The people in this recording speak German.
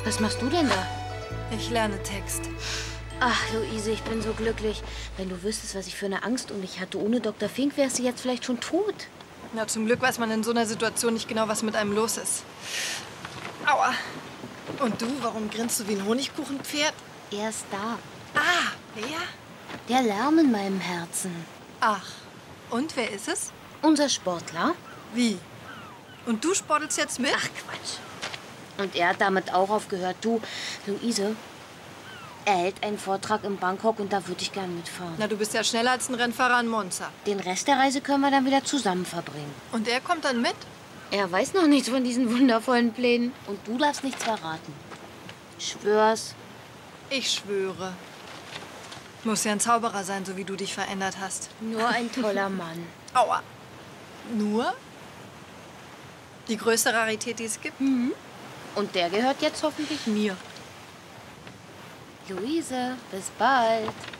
Was machst du denn da? Ich lerne Text. Ach, Luise, ich bin so glücklich. Wenn du wüsstest, was ich für eine Angst um dich hatte. Ohne Dr. Fink wärst du jetzt vielleicht schon tot. Na, zum Glück weiß man in so einer Situation nicht genau, was mit einem los ist. Aua. Und du, warum grinst du wie ein Honigkuchenpferd? Er ist da. Ah, wer? Der Lärm in meinem Herzen. Ach, und wer ist es? Unser Sportler. Wie? Und du sportelst jetzt mit? Ach, Quatsch. Und er hat damit auch aufgehört. Du, Luise, er hält einen Vortrag in Bangkok und da würde ich gern mitfahren. Na, du bist ja schneller als ein Rennfahrer in Monza. Den Rest der Reise können wir dann wieder zusammen verbringen. Und er kommt dann mit? Er weiß noch nichts von diesen wundervollen Plänen. Und du darfst nichts verraten. Schwör's. Ich schwöre. Muss ja ein Zauberer sein, so wie du dich verändert hast. Nur ein toller Mann. Aua. Nur? Die größte Rarität, die es gibt? Mhm. Und der gehört jetzt hoffentlich mir. Luise, bis bald.